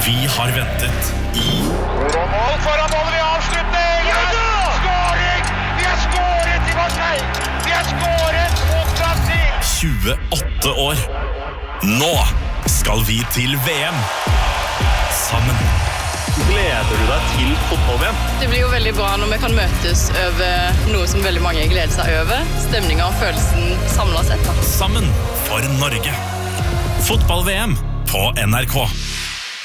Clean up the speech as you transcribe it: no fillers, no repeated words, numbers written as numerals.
Vi har ventet i Mål foran målet, vi avslutter! Ja! Skåring! Vi har skåret i Marseille! Vi har skåret mot Brasil! 28 år. Nå skal vi til VM. Sammen. Gleder du deg til fotball-VM? Det blir jo veldig bra når vi kan møtes over noe som veldig mange gleder seg over. Stemningen og følelsen samlet sett. Sammen for Norge. Fotball-VM på NRK.